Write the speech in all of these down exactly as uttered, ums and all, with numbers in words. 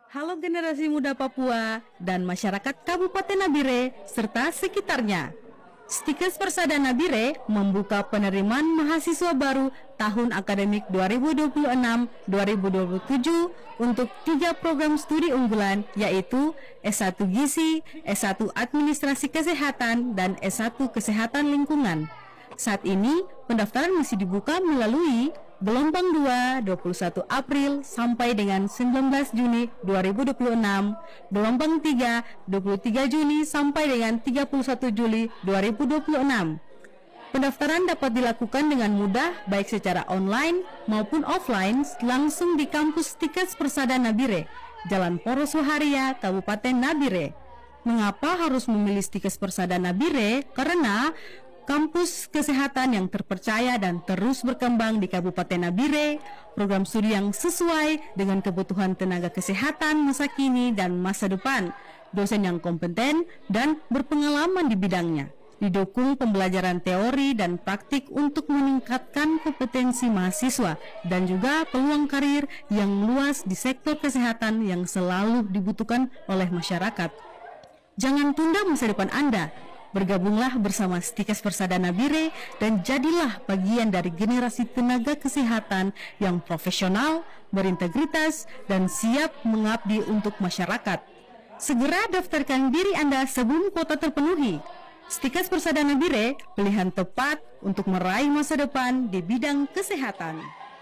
Halo generasi muda Papua dan masyarakat Kabupaten Nabire serta sekitarnya. Stikes Persada Nabire membuka penerimaan mahasiswa baru tahun akademik dua ribu dua puluh enam dua ribu dua puluh tujuh untuk tiga program studi unggulan, yaitu S satu Gizi, S satu Administrasi Kesehatan, dan S satu Kesehatan Lingkungan. Saat ini pendaftaran masih dibuka melalui gelombang dua, dua puluh satu April sampai dengan sembilan belas Juni dua ribu dua puluh enam, gelombang tiga, dua puluh tiga Juni sampai dengan tiga puluh satu Juli dua ribu dua puluh enam. Pendaftaran dapat dilakukan dengan mudah baik secara online maupun offline langsung di kampus Stikes Persada Nabire, Jalan Poros Waharia, Kabupaten Nabire. Mengapa harus memilih Stikes Persada Nabire? Karena kampus kesehatan yang terpercaya dan terus berkembang di Kabupaten Nabire, program studi yang sesuai dengan kebutuhan tenaga kesehatan masa kini dan masa depan, dosen yang kompeten dan berpengalaman di bidangnya, didukung pembelajaran teori dan praktik untuk meningkatkan kompetensi mahasiswa dan juga peluang karir yang luas di sektor kesehatan yang selalu dibutuhkan oleh masyarakat. Jangan tunda masa depan Anda. Bergabunglah bersama Stikes Persada Nabire dan jadilah bagian dari generasi tenaga kesehatan yang profesional, berintegritas, dan siap mengabdi untuk masyarakat. Segera daftarkan diri Anda sebelum kuota terpenuhi. Stikes Persada Nabire, pilihan tepat untuk meraih masa depan di bidang kesehatan.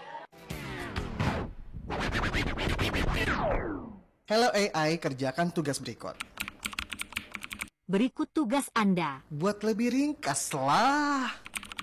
Hello A I, kerjakan tugas berikut. Berikut tugas Anda. Buat lebih ringkas lah.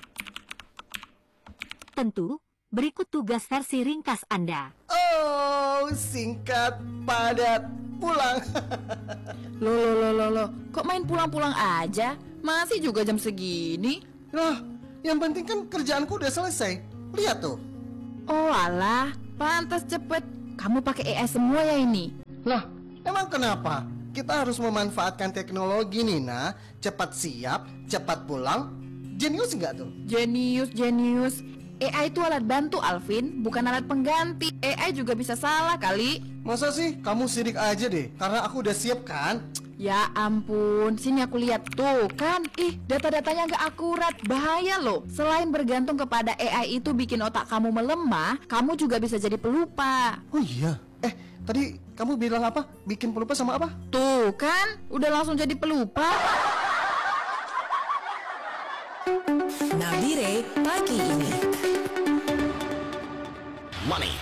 Tentu, berikut tugas versi ringkas Anda. Oh, singkat, padat, pulang. Loh, loh, loh, loh, loh. Kok main pulang-pulang aja? Masih juga jam segini? Loh, yang penting kan kerjaanku udah selesai. Lihat tuh. Oh alah, pantas cepet. Kamu pakai A I semua ya ini? Lah, emang kenapa? Kita harus memanfaatkan teknologi, Nina. Cepat siap, cepat pulang. Jenius nggak tuh? Jenius, jenius. A I itu alat bantu, Alvin, bukan alat pengganti. A I juga bisa salah kali. Masa sih? Kamu sirik aja deh, karena aku udah siap kan? Ya ampun, sini aku lihat tuh kan. Ih, data-datanya nggak akurat, bahaya loh. Selain bergantung kepada A I itu bikin otak kamu melemah, kamu juga bisa jadi pelupa. Oh iya? Eh, tadi kamu bilang apa? Bikin pelupa sama apa? Tuh kan, udah langsung jadi pelupa. Nabire pagi ini. Money